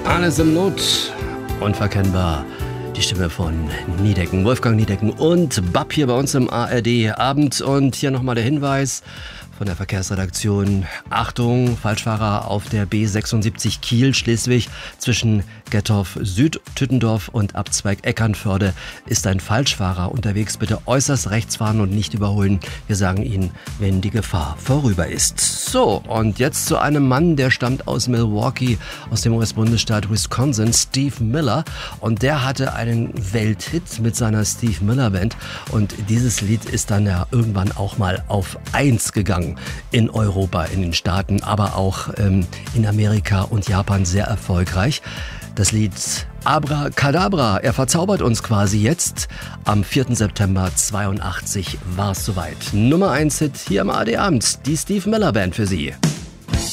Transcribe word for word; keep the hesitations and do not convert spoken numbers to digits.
Alles im Lot, unverkennbar. Die Stimme von Niedecken, Wolfgang Niedecken und Bab hier bei uns im A R D-Abend. Und hier nochmal der Hinweis von der Verkehrsredaktion. Achtung, Falschfahrer auf der B sechsundsiebzig Kiel-Schleswig zwischen Gettorf Süd, Tüttendorf und Abzweig Eckernförde ist ein Falschfahrer unterwegs. Bitte äußerst rechts fahren und nicht überholen. Wir sagen Ihnen, wenn die Gefahr vorüber ist. So, und jetzt zu einem Mann, der stammt aus Milwaukee, aus dem U S-Bundesstaat Wisconsin, Steve Miller. Und der hatte einen Welthit mit seiner Steve Miller Band. Und dieses Lied ist dann ja irgendwann auch mal auf eins gegangen. In Europa, in den Staaten, aber auch ähm, in Amerika und Japan sehr erfolgreich. Das Lied Abracadabra, er verzaubert uns quasi jetzt. Am vierten September zweiundachtzig war es soweit. Nummer eins Hit hier am A R D-Abend, die Steve Miller Band für Sie.